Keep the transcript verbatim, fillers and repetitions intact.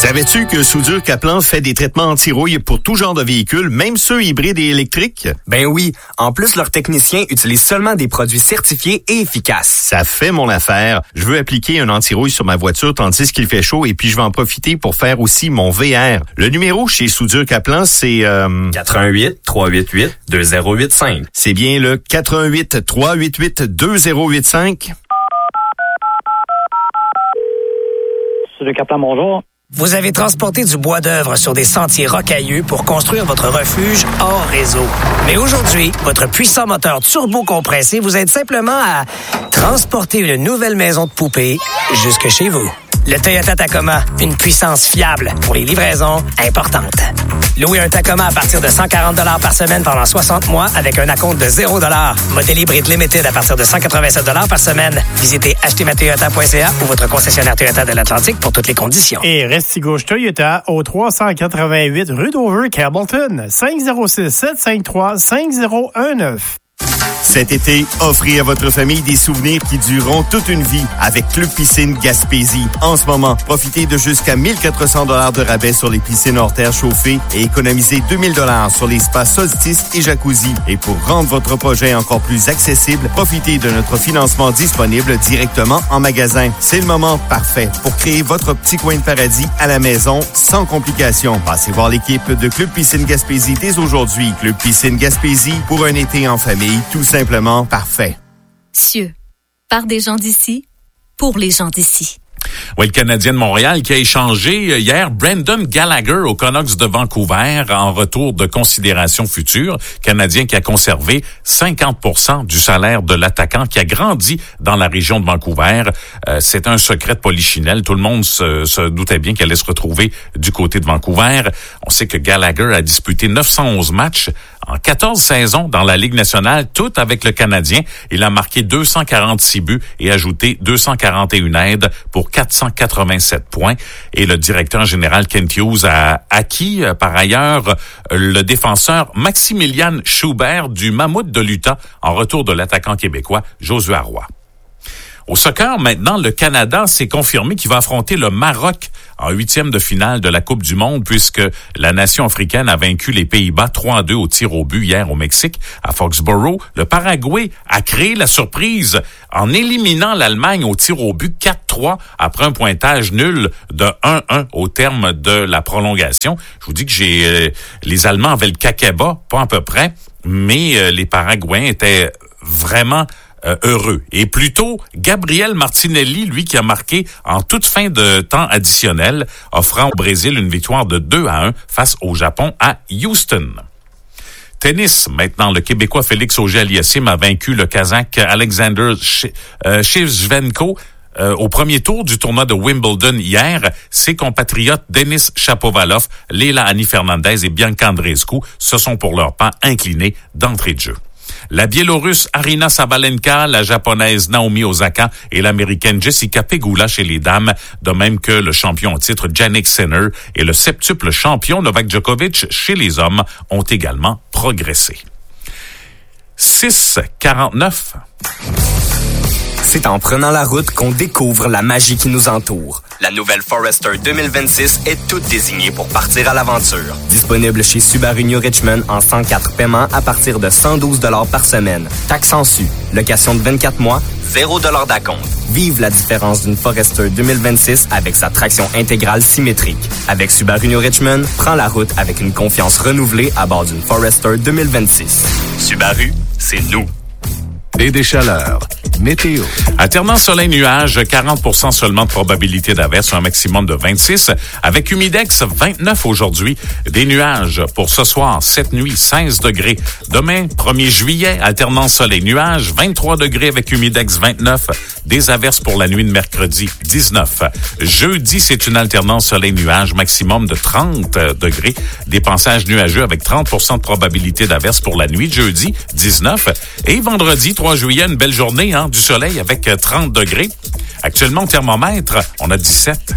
Savais-tu que Soudure Kaplan fait des traitements anti-rouille pour tout genre de véhicules, même ceux hybrides et électriques? Ben oui. En plus, leurs techniciens utilisent seulement des produits certifiés et efficaces. Ça fait mon affaire. Je veux appliquer un anti-rouille sur ma voiture tandis qu'il fait chaud et puis je vais en profiter pour faire aussi mon V R. Le numéro chez Soudure Kaplan, c'est... Euh... quatre un huit, trois huit huit, deux zéro huit cinq. C'est bien le quatre un huit, trois huit huit, deux zéro huit cinq. Soudure Kaplan, bonjour. Vous avez transporté du bois d'œuvre sur des sentiers rocailleux pour construire votre refuge hors réseau. Mais aujourd'hui, votre puissant moteur turbo-compressé vous aide simplement à transporter une nouvelle maison de poupée jusque chez vous. Le Toyota Tacoma, une puissance fiable pour les livraisons importantes. Louez un Tacoma à partir de cent quarante dollars par semaine pendant soixante mois avec un acompte de zéro dollar. Modèle hybride limited à partir de cent quatre-vingt-sept dollars par semaine. Visitez acheter ma toyota point c a ou votre concessionnaire Toyota de l'Atlantique pour toutes les conditions. Et Restigouche Toyota au trois cent quatre-vingt-huit rue Dover, Campbellton. cinq zéro six, sept cinq trois, cinq zéro un neuf. Cet été, offrez à votre famille des souvenirs qui dureront toute une vie avec Club Piscine Gaspésie. En ce moment, profitez de jusqu'à mille quatre cents dollars de rabais sur les piscines hors terre chauffées et économisez deux mille dollars sur les spas Solstice et Jacuzzi. Et pour rendre votre projet encore plus accessible, profitez de notre financement disponible directement en magasin. C'est le moment parfait pour créer votre petit coin de paradis à la maison sans complications. Passez voir l'équipe de Club Piscine Gaspésie dès aujourd'hui. Club Piscine Gaspésie pour un été en famille, tout simplement parfait. Cieux, par des gens d'ici, pour les gens d'ici. Oui, le Canadien de Montréal qui a échangé hier Brendan Gallagher aux Canucks de Vancouver en retour de considération future. Canadien qui a conservé cinquante pour cent du salaire de l'attaquant qui a grandi dans la région de Vancouver. Euh, c'est un secret de polichinelle. Tout le monde se, se doutait bien qu'elle allait se retrouver du côté de Vancouver. On sait que Gallagher a disputé neuf cent onze matchs en quatorze saisons dans la Ligue nationale, toutes avec le Canadien. Il a marqué deux cent quarante-six buts et ajouté deux cent quarante et un aides pour quatre cent quatre-vingt-sept points. Et le directeur général Kent Hughes a acquis euh, par ailleurs le défenseur Maximilian Schubert du Mammouth de l'Utah en retour de l'attaquant québécois Joshua Roy. Au soccer, maintenant, le Canada s'est confirmé qu'il va affronter le Maroc en huitième de finale de la Coupe du Monde puisque la nation africaine a vaincu les Pays-Bas trois à deux au tir au but hier au Mexique, à Foxborough. Le Paraguay a créé la surprise en éliminant l'Allemagne au tir au but quatre trois après un pointage nul de un un au terme de la prolongation. Je vous dis que j'ai euh, les Allemands avaient le caquet-bas, pas à peu près, mais euh, les Paraguayens étaient vraiment Euh, heureux. Et plutôt, Gabriel Martinelli, lui, qui a marqué en toute fin de temps additionnel, offrant au Brésil une victoire de deux à un face au Japon à Houston. Tennis, maintenant, le Québécois Félix Auger-Aliassime a vaincu le Kazakh Alexander Shevchenko Euh, au premier tour du tournoi de Wimbledon hier. Ses compatriotes Denis Shapovalov, Leila Annie Fernandez et Bianca Andreescu se sont pour leur part inclinés d'entrée de jeu. La Biélorusse Arina Sabalenka, la Japonaise Naomi Osaka et l'Américaine Jessica Pegula chez les dames, de même que le champion en titre Jannik Sinner et le septuple champion Novak Djokovic chez les hommes ont également progressé. six quarante-neuf. C'est en prenant la route qu'on découvre la magie qui nous entoure. La nouvelle Forester deux mille vingt-six est toute désignée pour partir à l'aventure. Disponible chez Subaru New Richmond en cent quatre paiements à partir de cent douze dollars par semaine. Taxe en su. Location de vingt-quatre mois, zéro dollar d'acompte. Vive la différence d'une Forester deux mille vingt-six avec sa traction intégrale symétrique. Avec Subaru New Richmond, prends la route avec une confiance renouvelée à bord d'une Forester deux mille vingt-six. Subaru, c'est nous. Et des chaleurs. Météo. Alternant soleil-nuage, quarante pour cent seulement de probabilité d'averse, un maximum de vingt-six. Avec humidex, vingt-neuf aujourd'hui. Des nuages pour ce soir, cette nuit, seize degrés. Demain, premier juillet, alternant soleil-nuage, vingt-trois degrés avec humidex, vingt-neuf. Des averses pour la nuit de mercredi, dix-neuf. Jeudi, c'est une alternance soleil-nuage, maximum de trente degrés. Des passages nuageux avec trente pour cent de probabilité d'averse pour la nuit de jeudi, dix-neuf. Et vendredi, trois juillet, une belle journée, hein, du soleil avec trente degrés. Actuellement, au thermomètre, on a dix-sept.